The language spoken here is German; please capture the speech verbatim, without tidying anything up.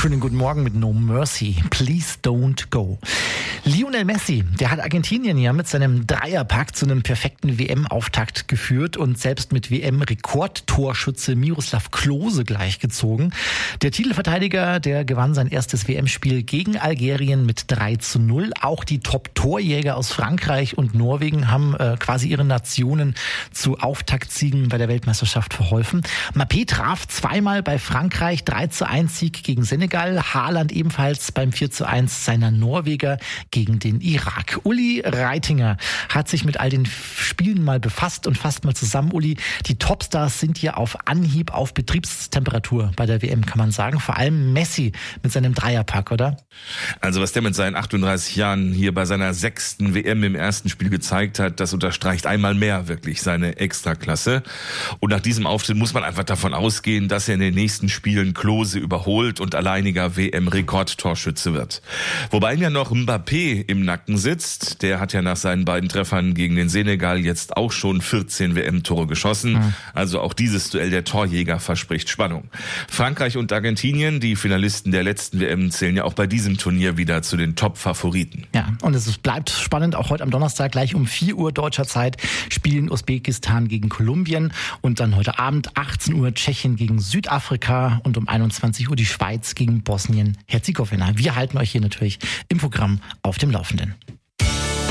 Schönen guten Morgen mit No Mercy. Please don't go. Lionel Messi, der hat Argentinien ja mit seinem Dreierpack zu einem perfekten W M-Auftakt geführt und selbst mit W M-Rekordtorschütze Miroslav Klose gleichgezogen. Der Titelverteidiger, der gewann sein erstes W M-Spiel gegen Algerien mit drei zu null. Auch die Top-Torjäger aus Frankreich und Norwegen haben äh, quasi ihre Nationen zu Auftaktsiegen bei der Weltmeisterschaft verholfen. Mbappé traf zweimal bei Frankreich, drei zu eins Sieg gegen Senegal. Haaland ebenfalls beim vier zu eins seiner Norweger gegen den Irak. Uli Reitinger hat sich mit all den Spielen mal befasst und fasst mal zusammen. Uli, die Topstars sind hier auf Anhieb auf Betriebstemperatur bei der W M, kann man sagen. Vor allem Messi mit seinem Dreierpack, oder? Also was der mit seinen achtunddreißig Jahren hier bei seiner sechsten W M im ersten Spiel gezeigt hat, das unterstreicht einmal mehr wirklich seine Extraklasse. Und nach diesem Auftritt muss man einfach davon ausgehen, dass er in den nächsten Spielen Klose überholt und alleiniger W M-Rekordtorschütze wird. Wobei ihm ja noch Mbappé im Nacken sitzt. Der hat ja nach seinen beiden Treffern gegen den Senegal jetzt auch schon vierzehn W M-Tore geschossen. Mhm. Also auch dieses Duell der Torjäger verspricht Spannung. Frankreich und Argentinien, die Finalisten der letzten W M, zählen ja auch bei diesem Turnier wieder zu den Top-Favoriten. Ja, und es bleibt spannend. Auch heute am Donnerstag gleich um vier Uhr deutscher Zeit spielen Usbekistan gegen Kolumbien und dann heute Abend achtzehn Uhr Tschechien gegen Südafrika und um einundzwanzig Uhr die Schweiz gegen Bosnien-Herzegowina. Wir halten euch hier natürlich im Programm auf dem Laufenden.